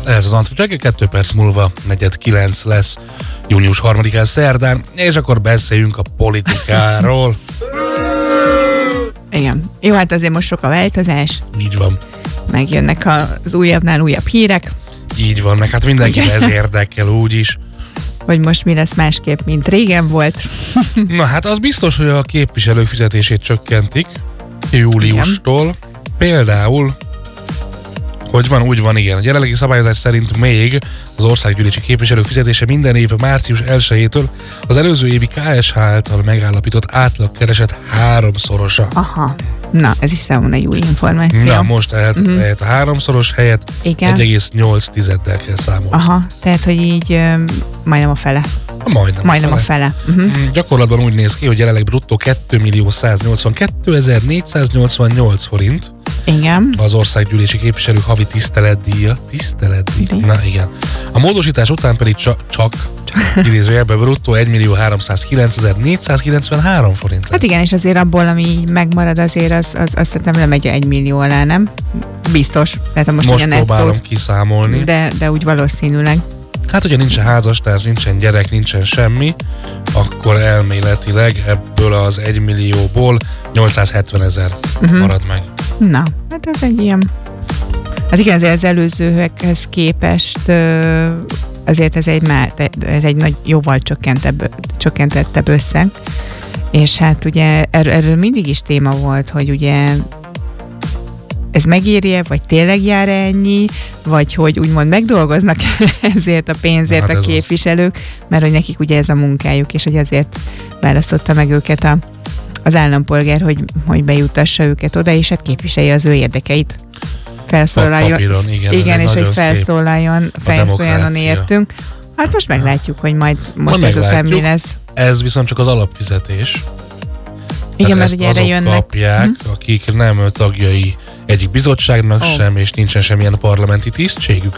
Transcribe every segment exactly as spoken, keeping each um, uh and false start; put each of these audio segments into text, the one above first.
Ez az Antrit reggel, kettő perc múlva negyed kilenc lesz június harmadikán szerdán, és akkor beszéljünk a politikáról. Igen. Jó, hát azért most sok a változás. Így van. Megjönnek az újabbnál újabb hírek. Így van, meg hát mindenki ez érdekel úgyis. Hogy most mi lesz másképp, mint régen volt. Na hát az biztos, hogy a képviselők fizetését csökkentik júliustól. Igen. Például, hogy van, úgy van, igen. A jelenlegi szabályozás szerint még az országgyűlési képviselők fizetése minden év március elsejétől az előző évi ká es há által megállapított átlagkereset háromszorosa. Aha. Na, ez is számomra jó információ. Na, most ehhez, uh-huh. ehhez a háromszoros helyett igen. egy egész nyolc tizeddel kell számolni. Aha, tehát, hogy így ö, majdnem a fele. Majdnem, majdnem a fele. A fele. Uh-huh. Gyakorlatban úgy néz ki, hogy jelenleg bruttó kétmillió száznyolcvankétezer-négyszáznyolcvannyolc forint. Igen. Az országgyűlési képviselők havi tiszteletdíja. Tiszteletdíj. Díj. Na igen. A módosítás után pedig csak, csak idézőjelben bruttó egymillió háromszázkilencezer-négyszázkilencvenhárom forint lesz. Hát igen, és azért abból, ami megmarad azért, az, az, azt szerintem lemegy egy millió alá, nem? Biztos. Tehát most most próbálom nettó, kiszámolni. De, de úgy valószínűleg. Hát, hogyha nincsen házastárs, nincsen gyerek, nincsen semmi, akkor elméletileg ebből az egymillióból nyolcszázhetvenezer uh-huh. marad meg. Na, hát ez egy ilyen... Hát igen, azért az előzőhökhez képest azért ez egy, már, ez egy nagy, jóval csökkentebb, csökkentettebb összeg. És hát ugye erről, erről mindig is téma volt, hogy ugye ez megéri-e, vagy tényleg jár ennyi, vagy hogy úgymond megdolgoznak ezért a pénzért hát a képviselők, az. Mert hogy nekik ugye ez a munkájuk, és hogy azért választotta meg őket a, az állampolgár, hogy, hogy bejutassa őket oda, és hát képviselje az ő érdekeit. Felszólaljon. Papíron, igen, igen, és hogy felszólaljon, felszólaljon értünk. Hát most meglátjuk, hogy majd most ezután mi lesz. Ez viszont csak az alapfizetés. Igen, mert ugye erre jönnek. Kapják, hm? akik nem tagjai egyik bizottságnak oh. sem, és nincsen semmilyen parlamenti tisztségük.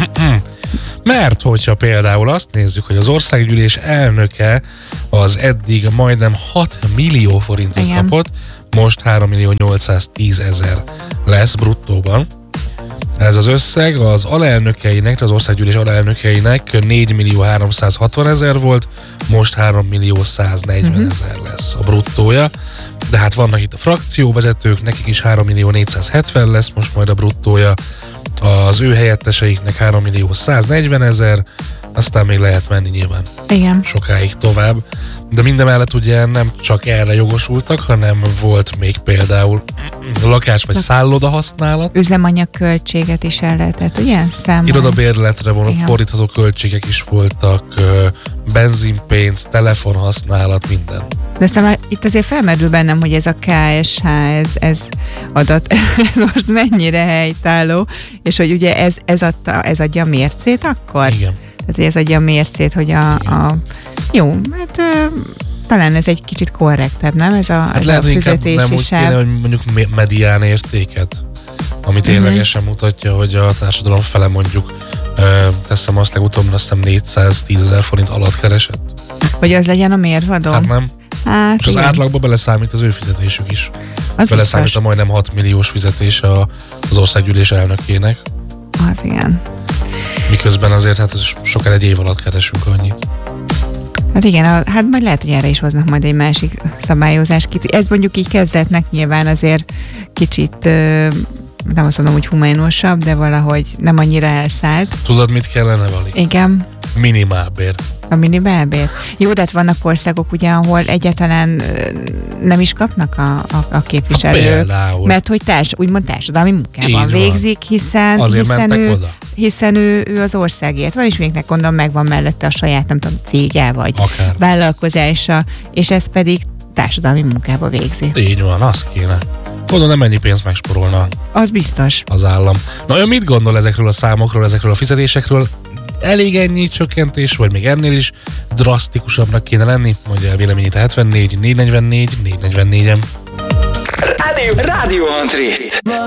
Mert hogyha például azt nézzük, hogy az országgyűlés elnöke az eddig majdnem hat millió forintot igen. kapott, most hárommillió nyolcszáztízezer lesz bruttóban. Ez az összeg az alelnökeinek, az országgyűlés alelnökeinek négymillió háromszázhatvanezer volt, most hárommillió száznegyvenezer lesz a bruttója. De hát vannak itt a frakcióvezetők, nekik is hárommillió négyszázhetven lesz most majd a bruttója, az ő helyetteseiknek hárommillió száznegyvenezer, aztán még lehet menni nyilván igen. sokáig tovább. De mindemellett ugye nem csak erre jogosultak, hanem volt még például lakás vagy szálloda használat. Üzemanyag költséget is el lehetett, ugye? Számolni. Irodabérletre vonó fordítható költségek is voltak, benzinpénz, telefonhasználat, minden. De aztán már itt azért felmerül bennem, hogy ez a ká es há, ez, ez adat, ez most mennyire helytálló, és hogy ugye ez, ez, adta, ez adja a mércét akkor? Igen. Tehát ez adja a mércét, hogy a... a jó, hát uh, talán ez egy kicsit korrektebb, nem? Ez a, hát ez lehet, a fizetési nem úgy kéne, hogy mondjuk medián értéket, ami ténylegesen uh-huh. mutatja, hogy a társadalom fele mondjuk uh, teszem azt legutóbb, azt hiszem négyszáztízezer forint alatt keresett. Hogy az legyen a mérvadó? Hát nem. Hát, és az átlagba beleszámít az ő fizetésük is. Az beleszámít biztos. A majdnem hat milliós fizetése az országgyűlés elnökének. Az igen. Miközben azért hát sokan egy év alatt keresünk annyit. Hát igen, a, hát majd lehet, hogy erre is hoznak majd egy másik szabályozás. Ez mondjuk így kezdetnek nyilván azért kicsit, nem azt mondom, hogy humánosabb, de valahogy nem annyira elszállt. Tudod, mit kellene, Vali? Igen. Minimálbér. A minimálbér. Jó, de hát vannak országok ugye, ahol egyáltalán nem is kapnak a, a, a képviselők. Mert hogy társ, úgymond társadalmi munkában végzik, hiszen, hiszen, ő, hiszen ő, ő az országért van, és végnek gondolom megvan mellette a saját, nem tudom, cége vagy akár vállalkozása, és ez pedig társadalmi munkába végzi. Így van, az kéne. Gondolom nem ennyi pénzt megsporolna. Az biztos. Az állam. Na, ő mit gondol ezekről a számokról, ezekről a fizetésekről? Elég ennyi csökkentés, vagy még ennél is drasztikusabbnak kéne lenni? Mondja el véleményét a hetvennégy négy negyvennégy négy negyvennégyen. Rádió, Rádió Antrit.